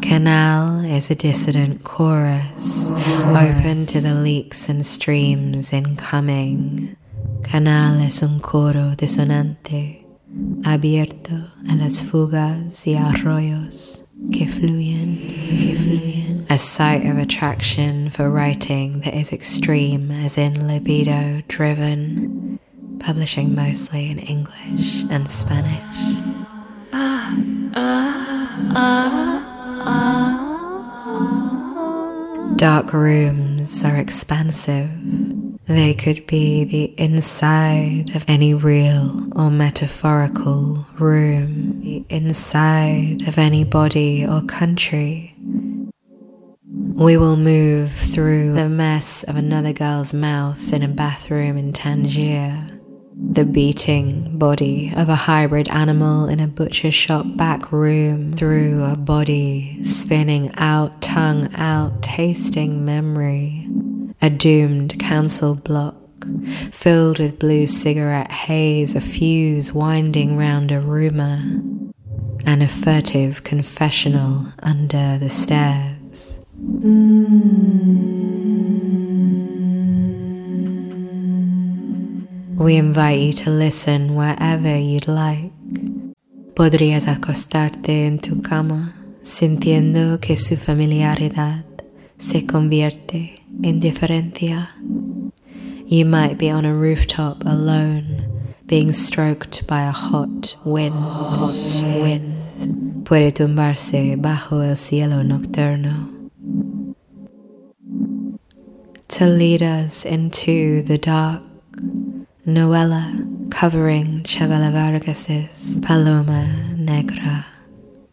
Canal is a dissident chorus, open to the leaks and streams incoming. Canal es un coro disonante, abierto a las fugas y arroyos que fluyen. A site of attraction for writing that is extreme, as in libido driven, publishing mostly in English and Spanish. Dark rooms are expansive. They could be the inside of any real or metaphorical room, the inside of any body or country. We will move through the mess of another girl's mouth in a bathroom in Tangier, the beating body of a hybrid animal in a butcher shop back room, through a body spinning out, tongue out, tasting memory, a doomed council block filled with blue cigarette haze, a fuse winding round a rumour, and a furtive confessional under the stairs. We invite you to listen wherever you'd like. Podrías acostarte en tu cama, sintiendo que su familiaridad se convierte en diferencia. You might be on a rooftop alone, being stroked by a hot wind. Puede tumbarse bajo el cielo nocturno. To lead us into the dark, Noella covering Chavela Vargas's Paloma Negra.